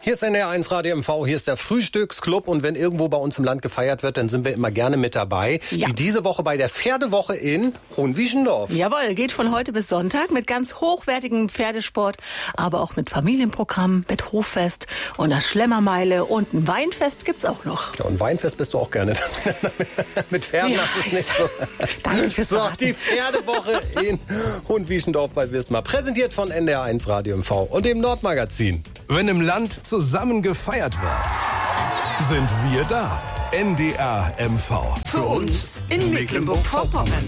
Hier ist NDR1 Radio MV, hier ist der Frühstücksclub und wenn irgendwo bei uns im Land gefeiert wird, dann sind wir immer gerne mit dabei. Ja. Wie diese Woche bei der Pferdewoche in Hohenwieschendorf. Jawohl, geht von heute bis Sonntag mit ganz hochwertigem Pferdesport, aber auch mit Familienprogramm, mit Hoffest und einer Schlemmermeile und ein Weinfest gibt's auch noch. Ja, und Weinfest bist du auch gerne. Mit Pferden Ja, das ist nicht so. Danke fürs So, Verraten. die Pferdewoche in Hohenwieschendorf bei Wismar. Präsentiert von NDR1 Radio MV und dem Nordmagazin. Wenn im Land zusammen gefeiert wird, sind wir da. NDR MV. Für uns in Mecklenburg-Vorpommern.